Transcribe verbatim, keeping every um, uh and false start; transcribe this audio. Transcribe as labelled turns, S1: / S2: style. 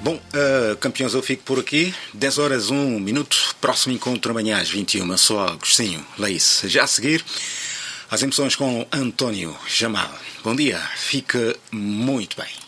S1: Bom, uh, campeões, eu fico por aqui. dez horas, um minuto. Próximo encontro amanhã às vinte e uma. Sou Agostinho Leice. Já a seguir, as emoções com António Jamal. Bom dia, fica muito bem.